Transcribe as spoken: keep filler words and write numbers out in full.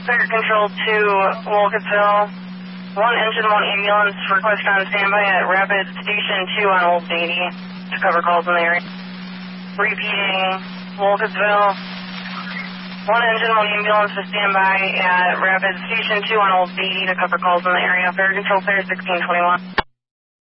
Fire Control to Wolcottville. One engine, one ambulance. Request on standby at Rapid Station two on Old Beatty to cover calls in the area. Repeating, Wolcottville. One engine, one ambulance to standby at Rapid Station two on Old Beatty to cover calls in the area. Fire Control, clear sixteen twenty-one.